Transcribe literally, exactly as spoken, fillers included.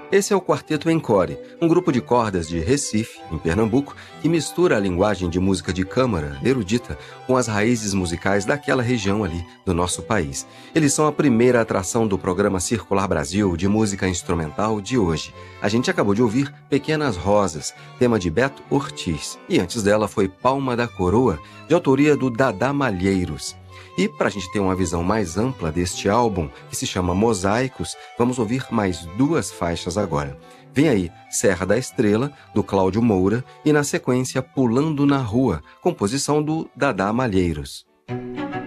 Esse é o Quarteto Encore, um grupo de cordas de Recife, em Pernambuco, que mistura a linguagem de música de câmara, erudita, com as raízes musicais daquela região ali do nosso país. Eles são a primeira atração do programa Circular Brasil de música instrumental de hoje. A gente acabou de ouvir Pequenas Rosas, tema de Beto Ortiz, e antes dela foi Palma da Coroa, de autoria do Dadá Malheiros. E para a gente ter uma visão mais ampla deste álbum, que se chama Mosaicos, vamos ouvir mais duas faixas agora. Vem aí Serra da Estrela, do Cláudio Moura, e na sequência Pulando na Rua, composição do Dadá Malheiros.